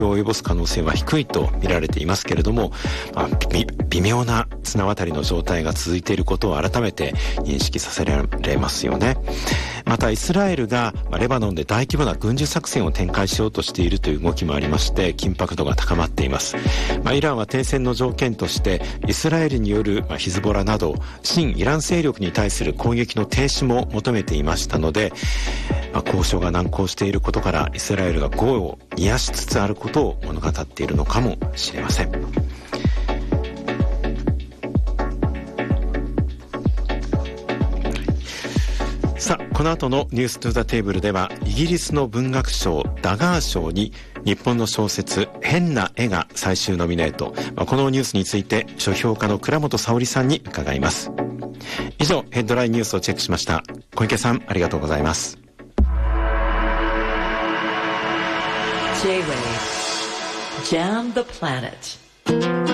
を及ぼす可能性は低いと見られていますけれども、微妙な綱渡りの状態が続いていることを改めて認識させられますよね。またイスラエルがレバノンで大規模な軍事作戦を展開しようとしているという動きもありまして、緊迫度が高まっています。イランは停戦の条件としてイスラエルによるヒズボラなど親イラン勢力に対する攻撃の停止も求めていましたので、交渉が難航していることからイスラエルが業を煮やしつつあることを物語っているのかもしれません。さあ、この後のニューストゥザテーブルでは、イギリスの文学賞ダガー賞に日本の小説変な絵が最終ノミネート。このニュースについて書評家の倉本沙織さんに伺います。以上、ヘッドラインニュースをチェックしました。小池さん、ありがとうございます。 J-Wave Jam the Planet